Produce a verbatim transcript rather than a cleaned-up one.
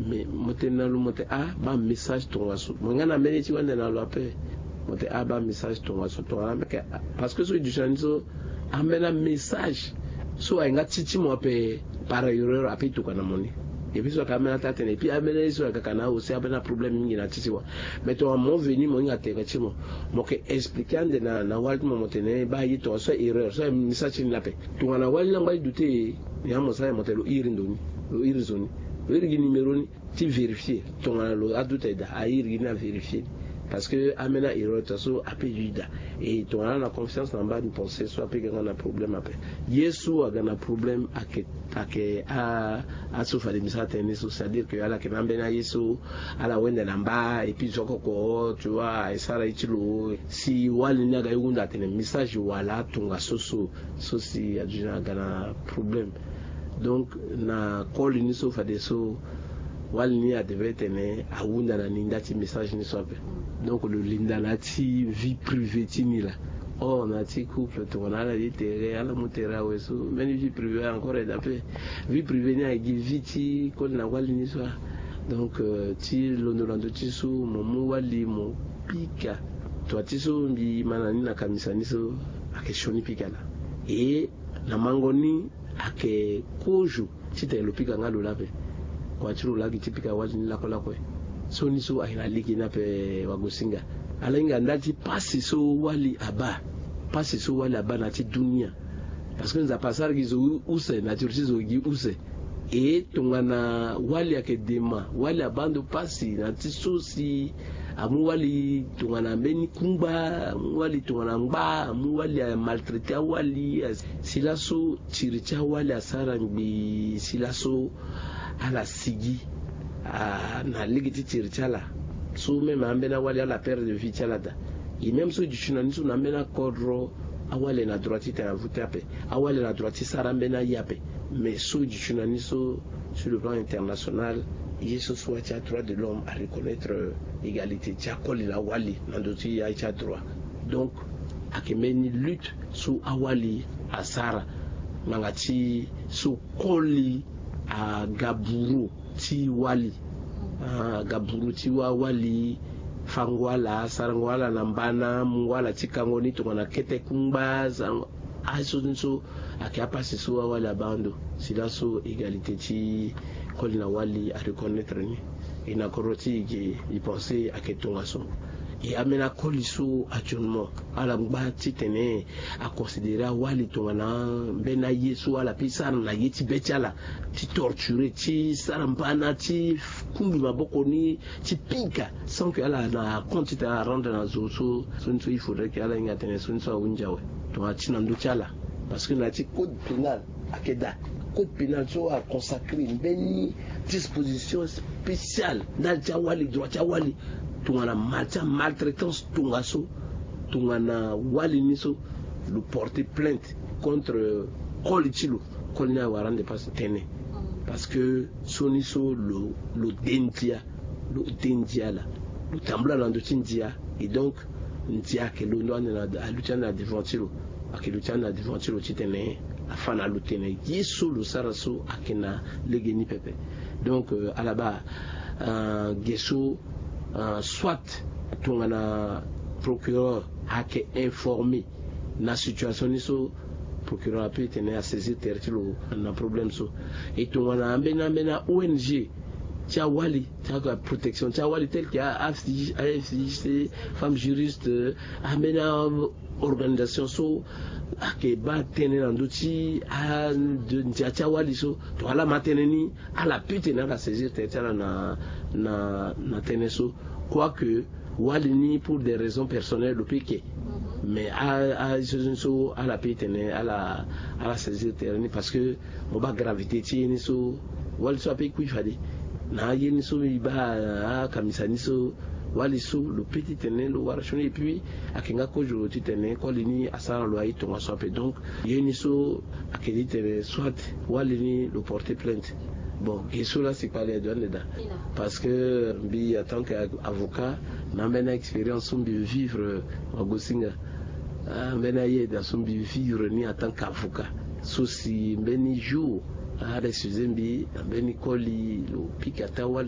mais motena lu mote a ba message ton waso mongana meni ti wanda na lo ape mote a ba message ton waso ton ala meke parce que so du chanzo amena message so ainga titi mo ape para yoro ape to kana moni et puis so kamera tata et puis amena so ka kana aussi abena problème mingi na titi wa mais to mo veni mo nga te ka mo mo ke expliquer na na walt mo motene ba yi to so erreur so message ni lape to na wal na ngai douter ya mo sa mo te lo irindoni lo irizoni le numéro ni tu vérifies ton lo adulte da aïr na vérifier parce que amena erreur taso ape juda et ton la confiance en bas de penser soit pe gana problème ape yesu a gana problème ake ake a a souffrir de ça tenir c'est-à-dire que ala ke nambena yesu ala wenda namba et puis soko ko tu vois et ça là itilo si wali na ga yunda tene message wala tunga soso so si aduna gana problème. Donc na call ni so fade so wal ni a devait tenir a wunda na ninda ti message ni so donc le linda na ti vie privée ti ni la oh na ti couple to na la di tere ala mutera we so mais vie privée encore d'après vie privée ni a gi vie ti call na wal ni so donc euh, ti londolando ti so momu wali mo pika to ti so mbi manani na kamisa ni so a question ni pika la et na mangoni ake kojo chite lopika ngalo lape kwa churu lagi tipika waji nilako lako so ni so aina ligi na pe wagosinga alenga ndati pasi so wali aba pasi so wali aba na ti dunia parce que nza pasar gizo use na turchizo gi use e tungana wali ake dema wali abando pasi na ti so si amu wali tungana mbeni kumba amu wali tungana mba amu wali maltraité wali silaso chiricha wali asara mbi silaso ala sigi a na ligiti chiricha la so même ambena wali ala perte de vie chalada et même so du chinaniso na mbena kodro awale na droite ta vutape awale na droite sara mbena yape mais so du chinaniso sur le plan international Yesu soit tu as droit de l'homme à reconnaître euh, égalité. Tu as collé la wali, n'andoti ya tu as droit. Donc, à kemeni lutte sous awali à Sara, mangati sous koli à Gaburu ti wali, ah, Gaburu ti wa wali, fangwala, sarangwala nambana, mwala ti kangoni to na kete kumba, aso nso akiapa sisu awali abando, sila so égalité ti kolina wali à reconnaître ni ina koroti qui y penser à ketonga so et amena koliso actuellement ala mba titene à considérer wali tongana bena yesu ala pisa na yeti betala ti torturer ti sarambana ti kumbi maboko ni ti pika sans que ala na compte ta rendre na zoso sonso il faudrait que ala ngatene sonso unjawe to atina nduchala parce que na ti code pénal akeda code pénal so a consacré une belle disposition spéciale dans Tchawali, droit Tchawali, tungana malta maltraitance tungaso, tungana wali niso, le porter plainte contre Kolichilo, Kolina Waran de passe tene. Parce que soniso le le dendia, le dendia là, le tambla landotindia, et donc ndia que l'on doit à l'utana devantilo, à que l'utana devantilo titene. Afana lutene yesu lo saraso akena legeni pepe donc euh, à là-bas euh, gesso euh, soit tongana procureur ake informé na situation ni so procureur a pu tenir à saisir tertilo na problème so et tongana ambena ambena O N G Tchawali, Tchawali protection, Tchawali tel qu'il y a A F C, femmes juristes, amena organisation so ake ba tene na ndoti a de Tchawali so to ala mateneni ala pute na la saisir tetala na na na tene so quoique walini pour des raisons personnelles le piqué mais à à so ala pute ne ala ala saisir terni parce que mo ba gravité ti ni so wal so pe kui fadi na yeni so ba a kamisa ni so wali so le petit tene lo warachoni et puis akinga ko jo ti tene ko lini asara lo ai tonga so pe donc yeni so akedi tene soit wali ni le porter plainte bon et cela c'est pas les douanes là parce que bi en tant qu'avocat na mena expérience on bi vivre en Gosinga mena yeda son bi vivre ni en tant qu'avocat souci beni jour a resuzembi beni koli lo pikata wali